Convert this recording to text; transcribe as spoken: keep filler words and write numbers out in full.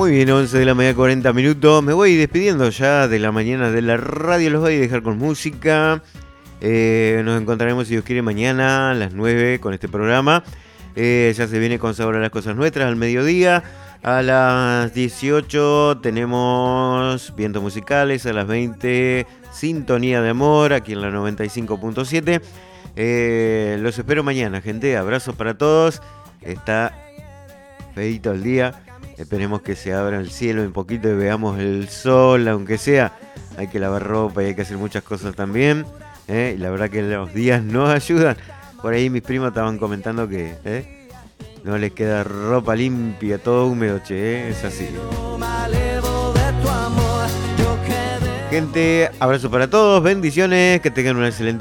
Muy bien, once de la mañana, cuarenta minutos. Me voy despidiendo ya de la mañana de la radio. Los voy a dejar con música. Eh, nos encontraremos, si Dios quiere, mañana a las nueve con este programa. Eh, ya se viene con Sabor a las Cosas Nuestras al mediodía. A las dieciocho tenemos Vientos Musicales. A las veinte, Sintonía de Amor, aquí en la noventa y cinco punto siete. Eh, los espero mañana, gente. Abrazos para todos. Está feíto el día. Esperemos que se abra el cielo un poquito y veamos el sol, aunque sea. Hay que lavar ropa y hay que hacer muchas cosas también. ¿eh? Y la verdad que los días nos ayudan. Por ahí mis primos estaban comentando que ¿eh? no les queda ropa limpia, todo húmedo, che. ¿eh? Es así. Gente, abrazo para todos, bendiciones, que tengan una excelente